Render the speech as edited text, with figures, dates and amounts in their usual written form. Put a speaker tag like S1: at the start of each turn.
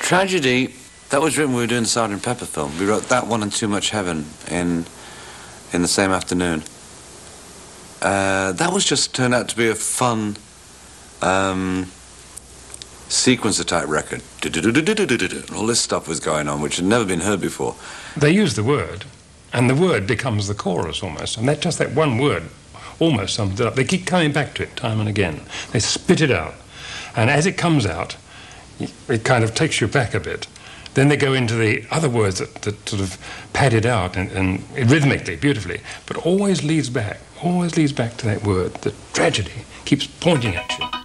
S1: Tragedy, that was written when we were doing the Sgt. Pepper film. We wrote that one and Too Much Heaven in the same afternoon. That was just turned out to be a fun sequencer type record. And all this stuff was going on, which had never been heard before.
S2: They use the word, and the word becomes the chorus almost. And that just that one word almost sums it up. They keep coming back to it time and again. They spit it out. And as it comes out, it kind of takes you back a bit. Then they go into the other words that sort of pad it out and rhythmically, beautifully, but always leads back to that word. The tragedy keeps pointing at you.